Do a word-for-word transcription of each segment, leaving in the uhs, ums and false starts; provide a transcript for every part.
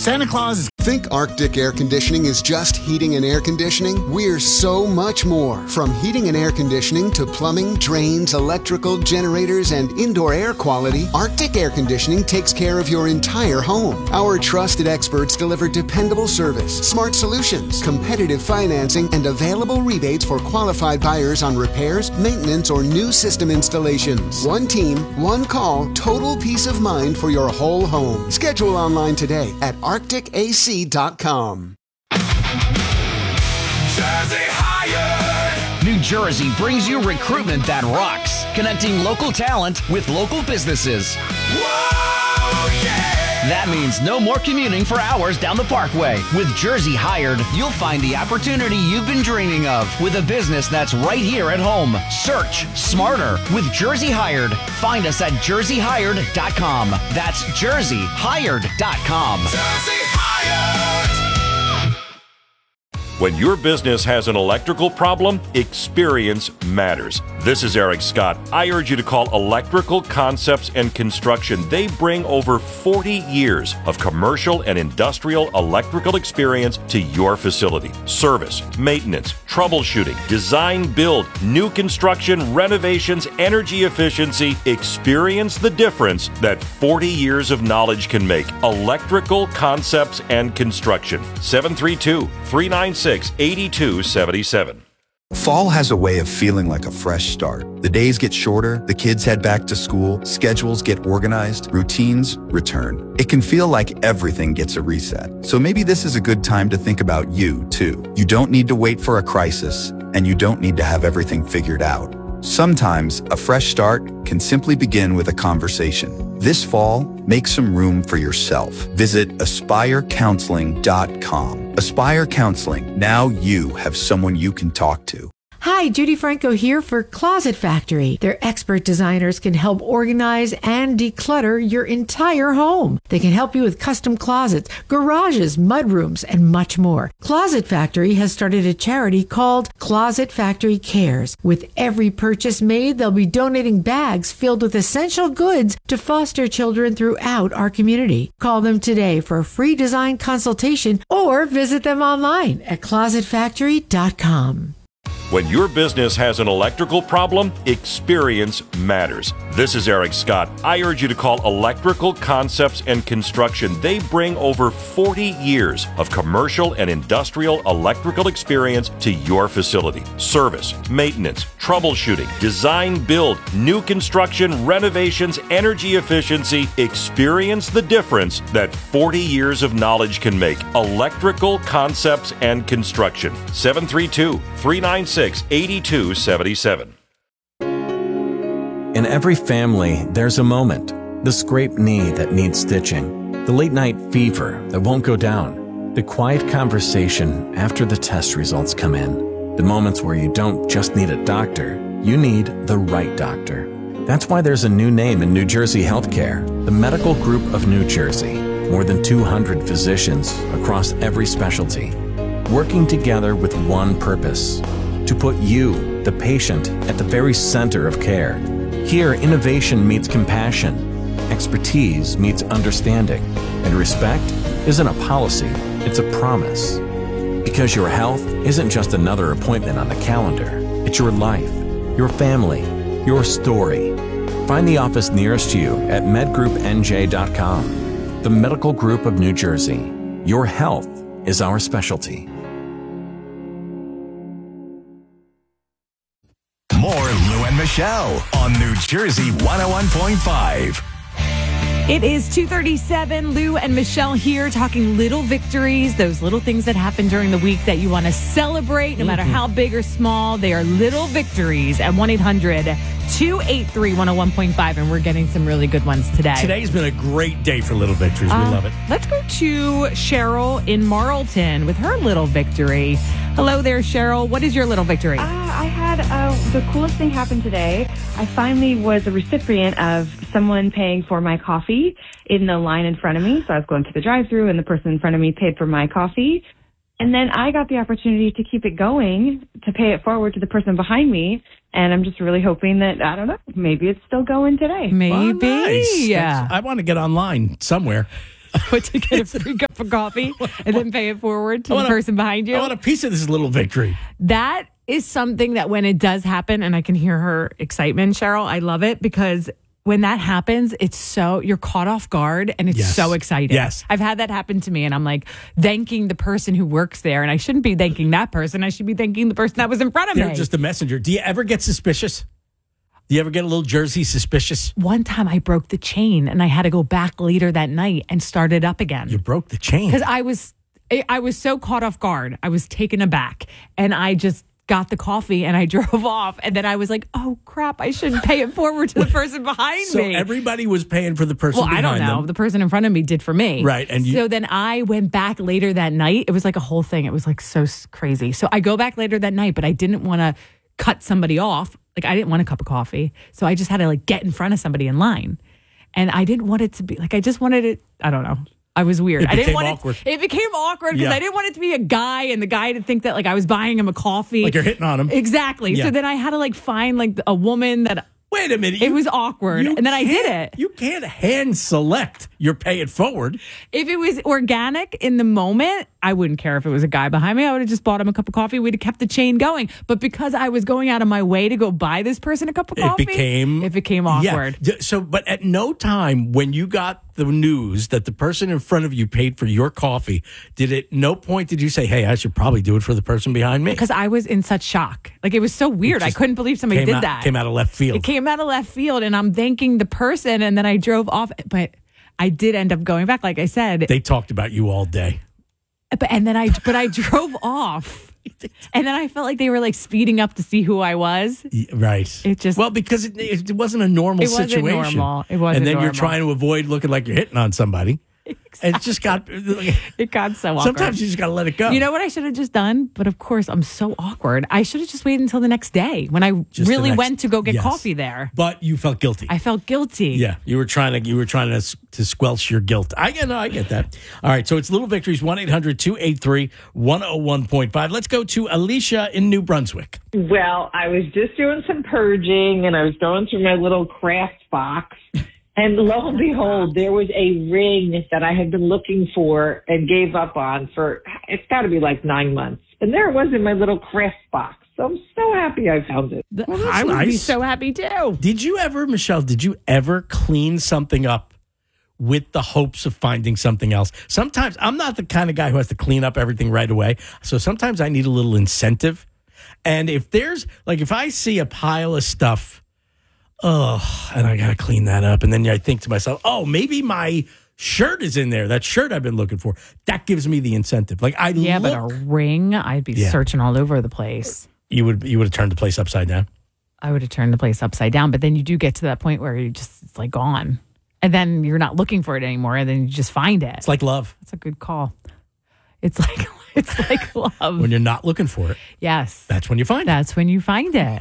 Santa Claus is... Think Arctic Air Conditioning is just heating and air conditioning? We're so much more. From heating and air conditioning to plumbing, drains, electrical, generators, and indoor air quality, Arctic Air Conditioning takes care of your entire home. Our trusted experts deliver dependable service, smart solutions, competitive financing, and available rebates for qualified buyers on repairs, maintenance, or new system installations. One team, one call, total peace of mind for your whole home. Schedule online today at arctic a c dot com. Jersey Hired. New Jersey brings you recruitment that rocks, connecting local talent with local businesses. Whoa, yeah! That means no more commuting for hours down the Parkway. With Jersey Hired, you'll find the opportunity you've been dreaming of with a business that's right here at home. Search smarter with Jersey Hired. Find us at jersey hired dot com. That's jersey hired dot com. Jersey Hired. When your business has an electrical problem, experience matters. This is Eric Scott. I urge you to call Electrical Concepts and Construction. They bring over forty years of commercial and industrial electrical experience to your facility. Service, maintenance, troubleshooting, design, build, new construction, renovations, energy efficiency. Experience the difference that forty years of knowledge can make. Electrical Concepts and Construction. seven three two, three nine six, eight two seven seven. Fall has a way of feeling like a fresh start. The days get shorter, the kids head back to school, schedules get organized, routines return. It can feel like everything gets a reset. So maybe this is a good time to think about you, too. You don't need to wait for a crisis, and you don't need to have everything figured out. Sometimes a fresh start can simply begin with a conversation. This fall, make some room for yourself. Visit aspire counseling dot com. Aspire Counseling. Now you have someone you can talk to. Hi, Judy Franco here for Closet Factory. Their expert designers can help organize and declutter your entire home. They can help you with custom closets, garages, mudrooms, and much more. Closet Factory has started a charity called Closet Factory Cares. With every purchase made, they'll be donating bags filled with essential goods to foster children throughout our community. Call them today for a free design consultation or visit them online at closet factory dot com. When your business has an electrical problem, experience matters. This is Eric Scott. I urge you to call Electrical Concepts and Construction. They bring over forty years of commercial and industrial electrical experience to your facility. Service, maintenance, troubleshooting, design, build, new construction, renovations, energy efficiency. Experience the difference that forty years of knowledge can make. Electrical Concepts and Construction. seven three two, three nine six, eight two seven seven. In every family, there's a moment. The scraped knee that needs stitching. The late night fever that won't go down. The quiet conversation after the test results come in. The moments where you don't just need a doctor, you need the right doctor. That's why there's a new name in New Jersey healthcare, the Medical Group of New Jersey. More than two hundred physicians across every specialty, working together with one purpose, to put you, the patient, at the very center of care. Here, innovation meets compassion, expertise meets understanding, and respect isn't a policy, it's a promise. Because your health isn't just another appointment on the calendar, it's your life, your family, your story. Find the office nearest you at med group n j dot com. The Medical Group of New Jersey. Your health is our specialty. More Lou and Michelle on New Jersey one oh one point five. It is two thirty-seven. Lou and Michelle here talking little victories, those little things that happen during the week that you want to celebrate, no matter how big or small. They are little victories at one eight hundred two eight three one oh one point five, and we're getting some really good ones today. Today's been a great day for little victories. We uh, love it. Let's go to Cheryl in Marlton with her little victory. Hello there, Cheryl. What is your little victory? Uh, I had uh, the coolest thing happen today. I finally was a recipient of someone paying for my coffee in the line in front of me. So I was going to the drive-thru, and the person in front of me paid for my coffee. And then I got the opportunity to keep it going, to pay it forward to the person behind me. And I'm just really hoping that, I don't know, maybe it's still going today. Maybe. Oh, nice. Yeah. That's, I want to get online somewhere. but to get a free cup of coffee and then pay it forward to I the want a- person behind you. I want a piece of this little victory. That is something that when it does happen, and I can hear her excitement, Cheryl, I love it because when that happens, it's so, you're caught off guard and it's Yes. so exciting. Yes. I've had that happen to me and I'm like thanking the person who works there, and I shouldn't be thanking that person. I should be thanking the person that was in front of They're me. just a messenger. Do you ever get suspicious? Do you ever get a little Jersey suspicious? One time I broke the chain and I had to go back later that night and start it up again. You broke the chain. Because I was, I I was so caught off guard. I was taken aback, and I just got the coffee and I drove off. And then I was like, "Oh crap! I shouldn't pay it forward to the person behind So me." everybody was paying for the person Well, I behind don't know. them. The person in front of me did for me, Right, and you- so then I went back later that night. It was like a whole thing. It was like so s- crazy. So I go back later that night, but I didn't want to cut somebody off. Like I didn't want a cup of coffee, so I just had to like get in front of somebody in line, and I didn't want it to be like I just wanted it. I don't know. I was weird. It I didn't became want awkward. it. It became awkward because Yeah. I didn't want it to be a guy and the guy to think that like I was buying him a coffee. Like you're hitting on him. Exactly. Yeah. So then I had to like find like a woman that. Wait a minute. It you- was awkward, you and then I did can't- it. You can't hand select your pay it forward. If it was organic in the moment, I wouldn't care if it was a guy behind me. I would have just bought him a cup of coffee. We'd have kept the chain going. But because I was going out of my way to go buy this person a cup of coffee, It became it became awkward. Yeah. So, but at no time when you got the news that the person in front of you paid for your coffee, did it? No point did you say, "Hey, I should probably do it for the person behind me." Because I was in such shock. Like it was so weird. I just couldn't believe somebody came did out- that. came out of left field. It came out of left field, and I'm thanking the person, and then I drove off. But I did end up going back, like I said. They talked about you all day. But and then I, but I drove off, and then I felt like they were like speeding up to see who I was. Y- Right. It just well because it, it wasn't a normal It wasn't situation. normal. It wasn't And then you're normal. trying to avoid looking like you're hitting on somebody. And it just got. it got so awkward. Sometimes you just got to let it go. You know what I should have just done? But of course, I'm so awkward. I should have just waited until the next day when I Just the really next- went to go get yes. coffee there. But you felt guilty. I felt guilty. Yeah, you were trying to you were trying to s- to squelch your guilt. I get no, I get that. All right, so it's Little Victories one eight hundred two eight three one oh one point five. Let's go to Alicia in New Brunswick. Well, I was just doing some purging and I was going through my little craft box. And lo and behold, there was a ring that I had been looking for and gave up on for, it's got to be like nine months. And there it was in my little craft box. So I'm so happy I found it. Well, that's I would be nice. so happy too. Did you ever, Michelle, did you ever clean something up with the hopes of finding something else? Sometimes I'm not the kind of guy who has to clean up everything right away. So sometimes I need a little incentive. And if there's, like, if I see a pile of stuff, oh, and I got to clean that up. And then I think to myself, oh, maybe my shirt is in there. That shirt I've been looking for. That gives me the incentive. Like I Yeah, look, but a ring, I'd be Yeah. searching all over the place. you would you would have turned the place upside down. I would have turned the place upside down. But then you do get to that point where you just, it's like gone. And then you're not looking for it anymore. And then you just find it. It's like love. That's a good call. It's like, it's like love. When you're not looking for it, Yes. that's when you find it. That's when you find it.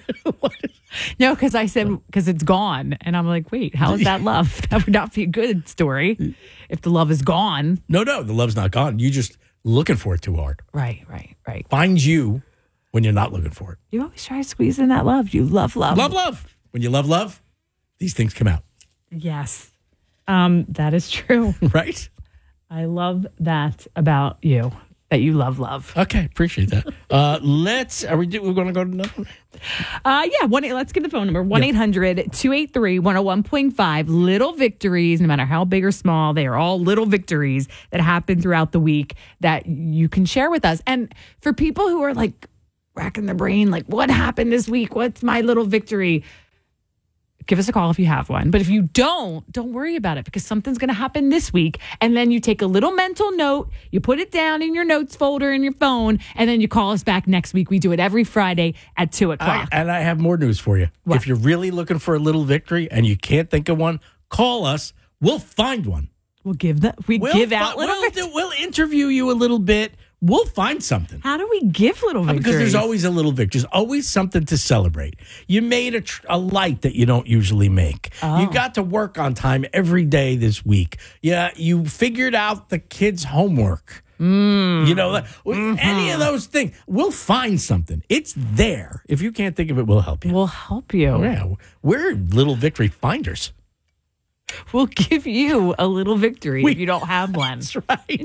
No, because I said, because it's gone. And I'm like, wait, how is that love? That would not be a good story if the love is gone. No, no, the love's not gone. You just looking for it too hard. Right, right, right. Find you when you're not looking for it. You always try to squeeze in that love. You love love. Love, love. When you love love, these things come out, Yes. Um, that is true. right? I love that about you, that you love love. Okay, appreciate that. Uh, let's, are we, do, we're going to go to another one? Uh, yeah, one, let's get the phone number, one eight hundred two eight three one oh one point five. Little victories, no matter how big or small, they are all little victories that happen throughout the week that you can share with us. And for people who are like racking their brain, like, what happened this week? What's my little victory? Give us a call if you have one. But if you don't, don't worry about it because something's going to happen this week. And then you take a little mental note, you put it down in your notes folder in your phone, and then you call us back next week. We do it every Friday at two o'clock. I, and I have more news for you. What? If you're really looking for a little victory and you can't think of one, call us. We'll find one. We'll give that. We We'll give fi- out little we'll, victories. do- we'll interview you a little bit. We'll find something. How do we give little victories? Because there's always a little victory. There's always something to celebrate. You made a, tr- a light that you don't usually make. Oh. You got to work on time every day this week. Yeah, you figured out the kids' homework. Mm. You know, that- Mm-hmm. any of those things. We'll find something. It's there. If you can't think of it, we'll help you. We'll help you. Yeah, we're little victory finders. we'll give you a little victory We- if you don't have one. That's right.